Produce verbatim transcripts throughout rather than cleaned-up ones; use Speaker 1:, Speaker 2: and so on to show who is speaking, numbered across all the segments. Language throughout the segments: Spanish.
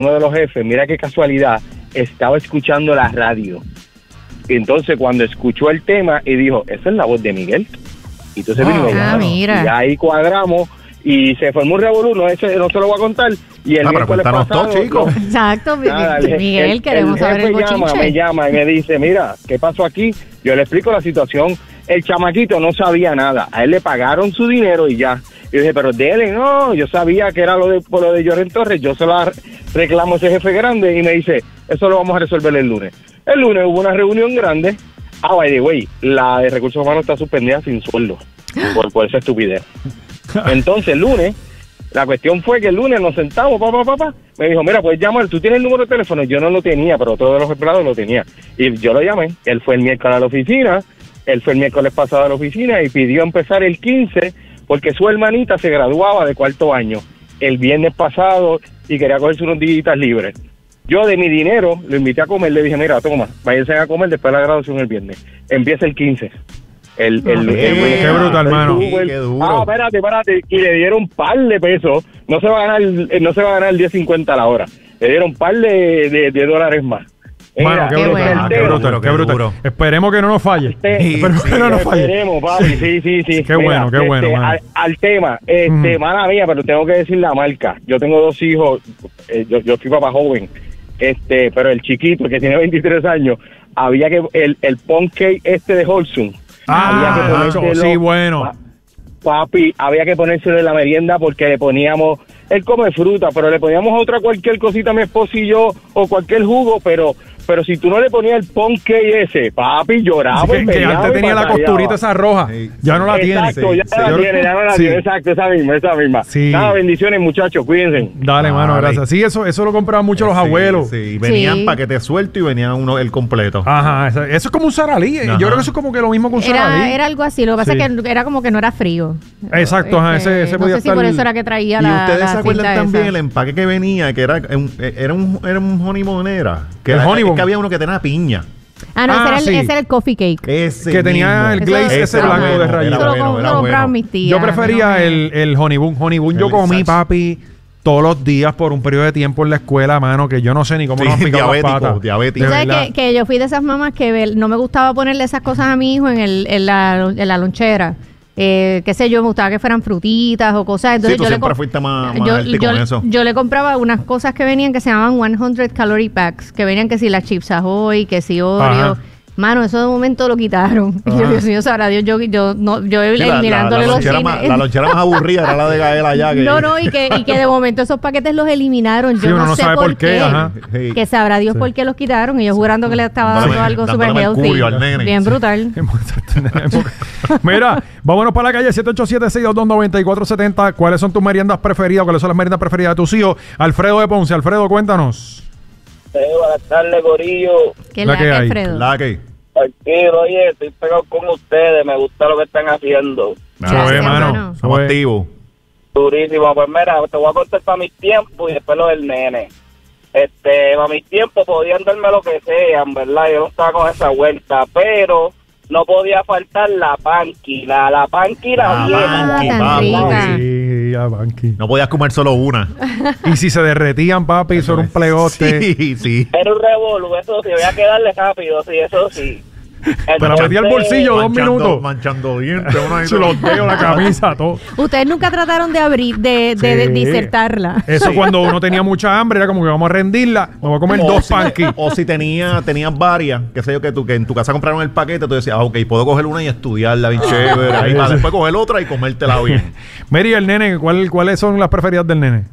Speaker 1: uno de los jefes, mira qué casualidad, estaba escuchando la radio. Y entonces cuando escuchó el tema y dijo, esa es la voz de Miguel. Y entonces
Speaker 2: oh,
Speaker 1: vino y,
Speaker 2: ah, mira.
Speaker 1: y ahí cuadramos y se formó un revolú, no, ese, no se lo voy a contar. Y el
Speaker 3: ah,
Speaker 1: miércoles pasado,
Speaker 3: todo, chico.
Speaker 1: no,
Speaker 2: Exacto,
Speaker 1: nada,
Speaker 2: Miguel,
Speaker 1: el,
Speaker 2: queremos
Speaker 1: el
Speaker 2: saber el
Speaker 1: jefe llama,
Speaker 2: bochinche.
Speaker 1: me llama y me dice, mira, ¿qué pasó aquí? Yo le explico la situación. El chamaquito no sabía nada. A él le pagaron su dinero y ya. Y yo dije, pero dele, no, yo sabía que era lo de por lo de Lloren Torres, yo se lo reclamo a ese jefe grande y me dice, eso lo vamos a resolver el lunes. El lunes hubo una reunión grande. Ah, by the way, la de Recursos Humanos está suspendida sin sueldo por, por esa estupidez. Entonces, el lunes, la cuestión fue que el lunes nos sentamos, papá, papá, pa, me dijo, mira, pues llamar, tú tienes el número de teléfono, yo no lo tenía, pero otro de los empleados lo tenía. Y yo lo llamé, él fue el miércoles a la oficina, él fue el miércoles pasado a la oficina y pidió empezar el quince porque su hermanita se graduaba de cuarto año el viernes pasado y quería cogerse unos días libres. Yo de mi dinero lo invité a comer, le dije, mira, toma, váyanse a comer después de la graduación el viernes. Empieza el quince. El, el,
Speaker 3: okay.
Speaker 1: el, el,
Speaker 3: qué brutal, hermano.
Speaker 1: Qué duro. Ah, espérate, espérate. Y le dieron un par de pesos. No se va a ganar, no se va a ganar el diez cincuenta a la hora. Le dieron un par de, de, de dólares más.
Speaker 3: Bueno, qué, qué brutal, bueno. qué brutal, qué brutal. Qué esperemos que no nos falle.
Speaker 1: Este,
Speaker 3: esperemos
Speaker 1: sí,
Speaker 3: que no nos falle.
Speaker 1: Esperemos, papi, sí, sí, sí.
Speaker 3: Qué
Speaker 1: Mira,
Speaker 3: bueno, qué bueno.
Speaker 1: Este, al, al tema, este, mm. mala mía, pero tengo que decir la marca. Yo tengo dos hijos, eh, yo, yo fui papá joven, este, pero el chiquito, que tiene veintitrés años, había que, el, el punk cake este de Holsum,
Speaker 3: ah, había que ponérselo, sí, bueno.
Speaker 1: Papi, había que ponérselo en la merienda porque le poníamos, él come fruta, pero le poníamos otra cualquier cosita a mi esposo y yo, o cualquier jugo, pero pero si tú no le ponías el punk cake ese, papi, lloraba.
Speaker 3: Sí, que, que antes tenía la costurita esa roja, sí, ya no la tiene.
Speaker 1: Exacto, ya
Speaker 3: sí,
Speaker 1: la
Speaker 3: sí.
Speaker 1: tiene, ya no la
Speaker 3: sí.
Speaker 1: tiene, exacto, esa misma, esa misma.
Speaker 3: Sí.
Speaker 1: Nada, bendiciones, muchachos, cuídense.
Speaker 3: Dale, ah, mano, gracias. Sí, eso eso lo compraban mucho sí, los abuelos.
Speaker 4: Sí, venían sí. paquete suelto y venían uno el completo.
Speaker 3: Ajá, eso, eso es como un saralí. Ajá. Yo creo que eso es como que lo mismo que un
Speaker 2: era,
Speaker 3: saralí.
Speaker 2: Era algo así, lo que pasa sí. es que era como que no era frío.
Speaker 3: Exacto, ajá, ese, ese
Speaker 2: no
Speaker 3: podía
Speaker 2: sé
Speaker 3: estar...
Speaker 2: si por eso era que traía
Speaker 4: y
Speaker 2: la
Speaker 4: ¿Y ustedes
Speaker 2: la
Speaker 4: se acuerdan también
Speaker 2: esa.
Speaker 4: el empaque que venía, que era un, era un, era un honey monera? Que, era, es que había uno que tenía piña.
Speaker 2: Ah, no,
Speaker 3: ah,
Speaker 2: ese, era el,
Speaker 3: sí.
Speaker 2: ese era el coffee cake.
Speaker 4: Ese
Speaker 3: que tenía
Speaker 4: mismo.
Speaker 3: el glaze
Speaker 2: eso,
Speaker 3: ese blanco bueno, de rayito.
Speaker 2: Eso lo, bueno, lo compraban mis tías.
Speaker 3: Yo prefería no, el, el honey bun. Honey bun yo comí, exacto. papi, todos los días por un periodo de tiempo en la escuela, mano, que yo no sé ni cómo sí, nos picaba las patas.
Speaker 4: Diabético.
Speaker 2: ¿Sabes que, que yo fui de esas mamás que no me gustaba ponerle esas cosas a mi hijo en, el, en, la, en la lonchera? Eh, qué sé yo, me gustaba que fueran frutitas o cosas. Entonces
Speaker 4: sí, tú
Speaker 2: yo
Speaker 4: siempre
Speaker 2: le
Speaker 4: fuiste más, más
Speaker 2: yo,
Speaker 4: alti
Speaker 2: yo,
Speaker 4: con eso.
Speaker 2: Yo le compraba unas cosas que venían que se llamaban cien calorie packs, que venían que si las Chips Ahoy, que si Oreo. Ajá. Mano, eso de momento lo quitaron. Y yo, Dios mío, sabrá Dios, yo, yo, no, yo sí, eliminándole
Speaker 4: la, la, la
Speaker 2: los cines.
Speaker 4: Más, la lonchera más aburrida era la de Gael allá. Que...
Speaker 2: No, no, y que, y que de momento esos paquetes los eliminaron. Yo
Speaker 3: sí,
Speaker 2: no,
Speaker 3: no
Speaker 2: sé
Speaker 3: sabe
Speaker 2: por
Speaker 3: por qué.
Speaker 2: qué.
Speaker 3: Ajá.
Speaker 2: Sí. Que sabrá Dios sí. por qué los quitaron. Y yo jurando que le estaba dando dándole, algo super healthy. Bien brutal.
Speaker 3: Mira, vámonos para la calle siete ocho siete, seis dos dos, nueve cuatro siete cero. ¿Cuáles son tus meriendas preferidas? ¿Cuáles son las meriendas preferidas de tus hijos? Alfredo de Ponce. Alfredo, cuéntanos.
Speaker 1: Eh, buenas tardes, Corillo.
Speaker 2: ¿Qué la, la que hay? Alfredo?
Speaker 4: La que
Speaker 1: Tranquilo, oye, estoy pegado con ustedes, me gusta lo que están haciendo.
Speaker 3: No, ve, mano,
Speaker 4: somos activos.
Speaker 1: Durísimo, pues mira, te voy a contar para mis tiempos y después lo del nene. Este, para mis tiempos podían darme lo que sean, ¿verdad? Yo no estaba con esa vuelta, pero no podía faltar la panqui, la, la panqui la
Speaker 4: vieja.
Speaker 3: Sí, la panqui.
Speaker 4: No podías comer solo una.
Speaker 3: Y si se derretían, papi, eso era un plegote.
Speaker 4: Sí, sí.
Speaker 1: Era un revolú, eso sí, voy a quedarle rápido, sí, eso sí.
Speaker 3: Te la metí al bolsillo dos minutos.
Speaker 4: Manchando dientes.
Speaker 3: Se los dedos, la camisa, todo.
Speaker 2: Ustedes nunca trataron de abrir, de, de, sí. de disertarla.
Speaker 3: Eso
Speaker 4: sí.
Speaker 3: cuando uno tenía mucha hambre, era como que vamos a rendirla, me voy a comer o dos
Speaker 4: si,
Speaker 3: panquis.
Speaker 4: O si tenía, tenías varias, qué sé yo, que, tú, que en tu casa compraron el paquete, tú decías, ah, ok, puedo coger una y estudiarla bien chévere. Ahí va, después coger otra y comértela bien.
Speaker 3: Mary, el nene, ¿cuál, ¿cuáles son las preferidas del nene?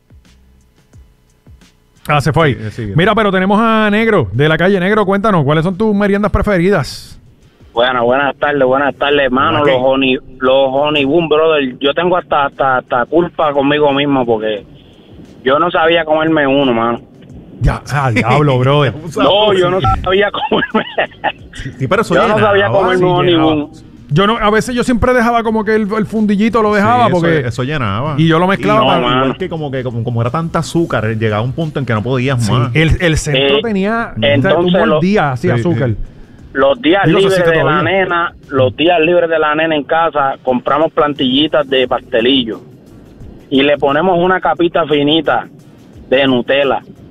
Speaker 3: Ah, se fue ahí. Sí, sí, mira, pero tenemos a Negro, de la calle. Negro, cuéntanos, ¿cuáles son tus meriendas preferidas?
Speaker 1: Bueno, buenas tardes, buenas tardes, hermano.
Speaker 4: Okay.
Speaker 1: Los honey, los honey boom, brother. Yo tengo hasta, hasta, hasta culpa conmigo mismo porque yo no sabía comerme uno, mano.
Speaker 3: Ya, ah, diablo, brother.
Speaker 1: No, yo no sabía comerme.
Speaker 4: Sí, pero eso
Speaker 1: yo no sabía comerme
Speaker 3: sí,
Speaker 1: honey boom.
Speaker 3: Yo no, a veces yo siempre dejaba como que el, el fundillito lo dejaba
Speaker 4: sí,
Speaker 3: porque
Speaker 4: eso, eso llenaba.
Speaker 3: Y yo lo mezclaba.
Speaker 4: Y no,
Speaker 3: para,
Speaker 4: igual que como que como, como era tanta azúcar, llegaba a un punto en que no podías
Speaker 3: sí,
Speaker 4: más.
Speaker 3: El, el centro
Speaker 1: eh,
Speaker 3: tenía
Speaker 1: entonces
Speaker 3: un
Speaker 1: lo,
Speaker 3: día así sí, azúcar. Sí.
Speaker 1: Los días
Speaker 3: Digo,
Speaker 1: libres de
Speaker 3: todavía.
Speaker 1: la nena, los días libres de la nena en casa, compramos plantillitas de pastelillo y le ponemos una capita finita de Nutella